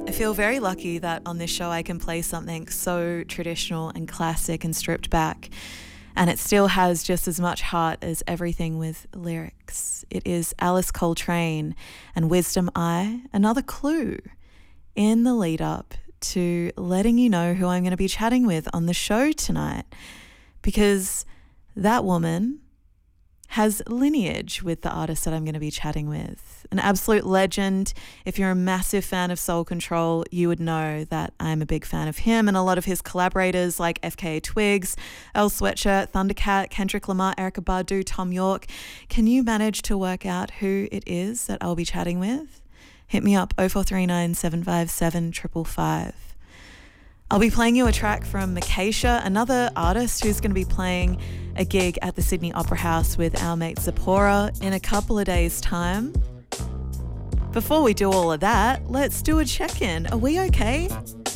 I feel very lucky that on this show I can play something so traditional and classic and stripped back, and it still has just as much heart as everything with lyrics. It is Alice Coltrane and Wisdom Eye, another clue in the lead up to letting you know who I'm going to be chatting with on the show tonight, because that woman has lineage with the artist that I'm going to be chatting with. An absolute legend. If you're a massive fan of Soul Control, you would know that I'm a big fan of him and a lot of his collaborators like FKA Twigs, Earl Sweatshirt, Thundercat, Kendrick Lamar, Erykah Badu, Tom York. Can you manage to work out who it is that I'll be chatting with? Hit me up 0439 757 555. I'll be playing you a track from Makaysha, another artist who's going to be playing a gig at the Sydney Opera House with our mate Zipporah in a couple of days' time. Before we do all of that, let's do a check-in. Are we okay?